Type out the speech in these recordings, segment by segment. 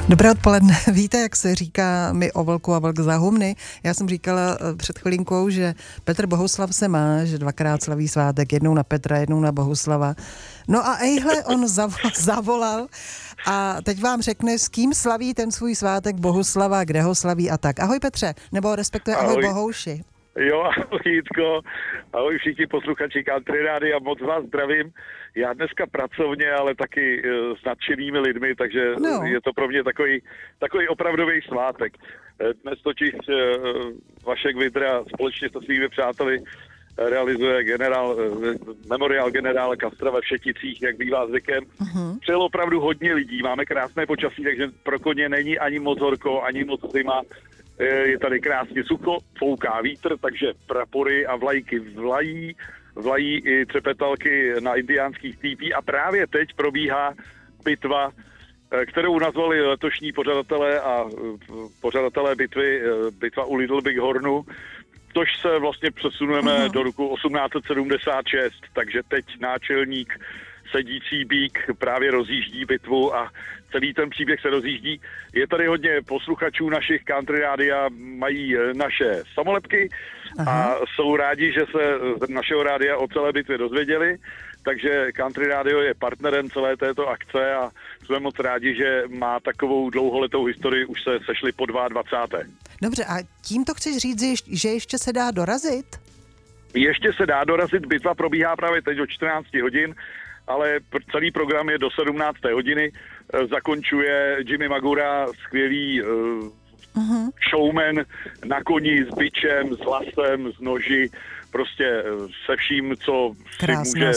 Dobré odpoledne. Víte, jak se říká mi o vlku a vlk za humny? Já jsem říkala před chvilinkou, že Petr Bohuslav se má, že dvakrát slaví svátek, jednou na Petra, jednou na Bohuslava. No a ejhle, on zavolal a teď vám řekne, s kým slaví ten svůj svátek Bohuslava, kde ho slaví a tak. Ahoj Petře, nebo respektive ahoj Bohouši. Jo, ahoj Jitko, ahoj všichni posluchači Country Rádia, moc vás zdravím. Já dneska pracovně, ale taky s nadšenými lidmi, takže je to pro mě takový opravdový svátek. Dnes totiž Vašek Vidra společně se svými přáteli realizuje memoriál generála Castra ve Všeticích, jak bývá zvykem. Přijelo opravdu hodně lidí, máme krásné počasí, takže pro koně není ani moc horko, ani moc zima. Je tady krásně sucho, fouká vítr, takže prapory a vlajky vlají i třepetalky na indiánských týpí a právě teď probíhá bitva, kterou nazvali letošní pořadatelé bitvy, bitva u Little Big Hornu, tož se vlastně přesunujeme do roku 1876, takže teď náčelník sedící bík právě rozjíždí bitvu a celý ten příběh se rozjíždí. Je tady hodně posluchačů našich Country Rádia, mají naše samolepky a jsou rádi, že se z našeho rádia o celé bitvě dozvěděli, takže Country Radio je partnerem celé této akce a jsme moc rádi, že má takovou dlouholetou historii, už se sešli po 22. Dobře, a tím to chceš říct, že ještě se dá dorazit? Ještě se dá dorazit, bitva probíhá právě teď do 14 hodin, ale celý program je do 17. hodiny. Zakončuje Jimmy Magura, skvělý showman na koni s bičem, s lasem, s noži, prostě se vším, co si může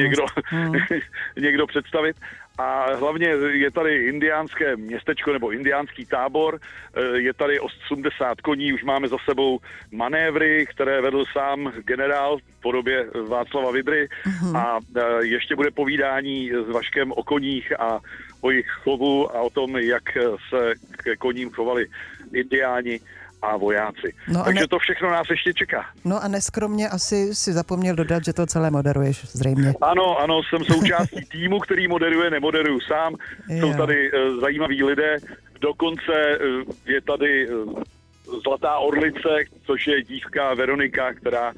někdo představit. A hlavně je tady indiánské městečko nebo indiánský tábor, je tady 80 koní, už máme za sebou manévry, které vedl sám generál v podobě Václava Vidry a ještě bude povídání s Vaškem o koních a o jejich chovu a o tom, jak se k koním chovali indiáni a vojáci. Takže to všechno nás ještě čeká. No a neskromně asi si zapomněl dodat, že to celé moderuješ zřejmě. Ano, jsem součástí týmu, který nemoderuju sám. Jsou tady zajímaví lidé, dokonce je tady Zlatá orlice, což je dívka Veronika, která